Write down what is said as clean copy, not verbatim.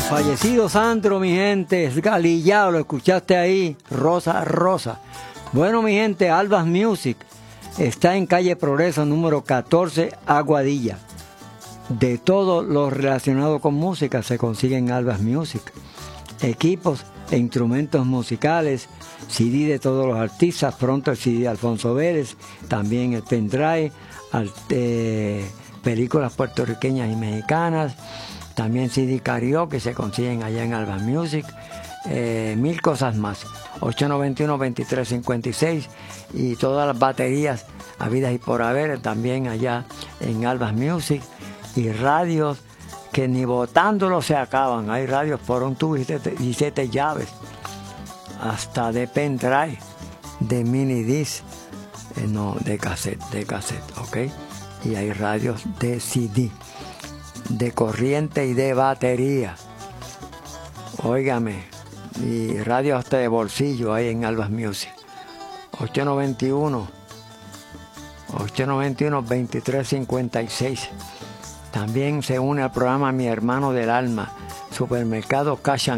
fallecido Sandro, mi gente, es Galillao, lo escuchaste ahí, Rosa Rosa. Bueno, mi gente, Albas Music está en calle Progreso número 14, Aguadilla. De todo lo relacionado con música se consigue en Albas Music. Equipos e instrumentos musicales, CD de todos los artistas, pronto el CD de Alfonso Vélez, también el pendrive, películas puertorriqueñas y mexicanas, también CD karaoke se consiguen allá en Albas Music, mil cosas más. 891-2356 y todas las baterías habidas y por haber también allá en Albas Music, y radios que ni botándolo se acaban. Hay radios por un tubo y 17 llaves, hasta de pendrive, de mini disc, no, de cassette, ¿ok? Y hay radios de CD, de corriente y de batería. Óigame, y radios hasta de bolsillo hay en Albas Music. 891-2356. También se une al programa Mi Hermano del Alma, Supermercado Cash